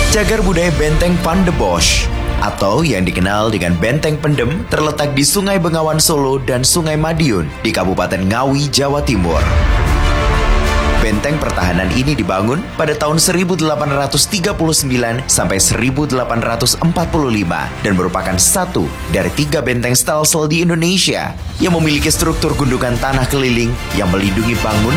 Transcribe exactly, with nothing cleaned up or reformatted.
Cagar budaya Benteng Van de Bosch atau yang dikenal dengan Benteng Pendem terletak di Sungai Bengawan Solo dan Sungai Madiun di Kabupaten Ngawi, Jawa Timur. Benteng pertahanan ini dibangun pada tahun seribu delapan ratus tiga puluh sembilan sampai seribu delapan ratus empat puluh lima dan merupakan satu dari tiga benteng Stelsel di Indonesia yang memiliki struktur gundukan tanah keliling yang melindungi bangunan